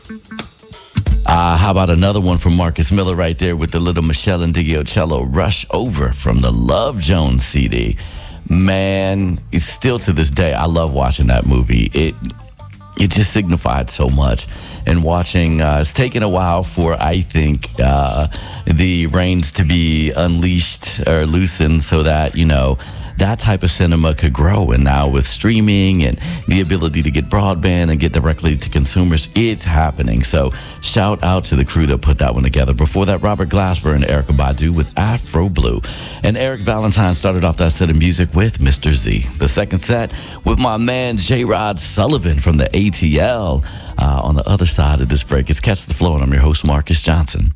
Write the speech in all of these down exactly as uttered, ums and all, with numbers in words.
Uh, how about another one from Marcus Miller right there with the little Michelle and Cello Rush Over from the Love Jones C D. Man, it's still to this day, I love watching that movie. It it just signified so much. And watching, uh, it's taken a while for, I think, uh, the reins to be unleashed or loosened so that, you know, that type of cinema could grow. And now with streaming and the ability to get broadband and get directly to consumers, it's happening. So shout out to the crew that put that one together. Before that, Robert Glasper and Erykah Badu with Afro Blue. And Eric Valentine started off that set of music with Mister Z. The second set with my man J. Rod Sullivan from the A T L. Uh, on the other side of this break, it's Catch the Flow, and I'm your host, Marcus Johnson.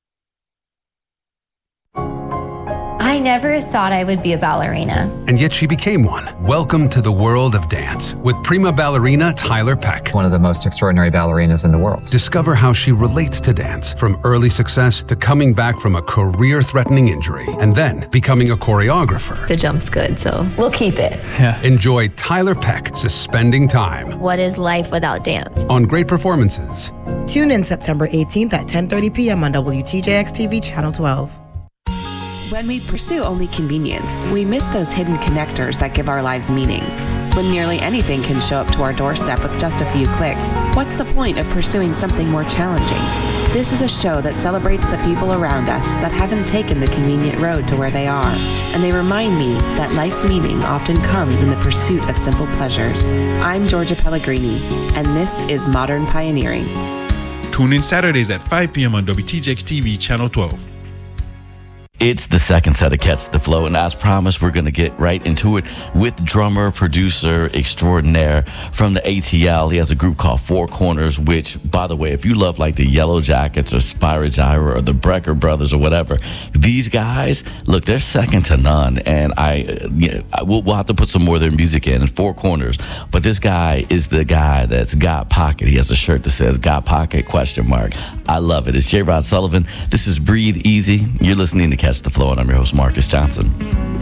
I never thought I would be a ballerina. And yet she became one. Welcome to the world of dance with prima ballerina Tyler Peck. One of the most extraordinary ballerinas in the world. Discover how she relates to dance, from early success to coming back from a career-threatening injury, and then becoming a choreographer. The jump's good, so we'll keep it. Yeah. Enjoy Tyler Peck, Suspending Time. What is life without dance? On Great Performances. Tune in September eighteenth at ten thirty p.m. on W T J X T V Channel twelve. When we pursue only convenience, we miss those hidden connectors that give our lives meaning. When nearly anything can show up to our doorstep with just a few clicks, what's the point of pursuing something more challenging? This is a show that celebrates the people around us that haven't taken the convenient road to where they are, and they remind me that life's meaning often comes in the pursuit of simple pleasures. I'm Georgia Pellegrini, and this is Modern Pioneering. Tune in Saturdays at five p.m. on W T J X T V Channel twelve. It's the second set of Catch the Flow, and as promised, we're going to get right into it with drummer, producer extraordinaire from the A T L. He has a group called Four Corners, which, by the way, if you love like the Yellow Jackets or Spyro Gyra or the Brecker Brothers or whatever, these guys, look, they're second to none, and I, you know, I we'll, we'll have to put some more of their music in, in Four Corners, but this guy is the guy that's got pocket. He has a shirt that says got pocket, question mark. I love it. It's J. Rod Sullivan. This is Breathe Easy. You're listening to Catch the Flow, and I'm your host, Marcus Johnson.